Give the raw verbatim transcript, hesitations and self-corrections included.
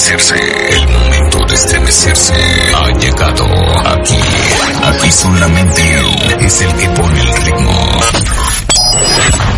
estremecerse. El momento de estremecerse ha llegado. Aquí, aquí solamente él es el que pone el ritmo.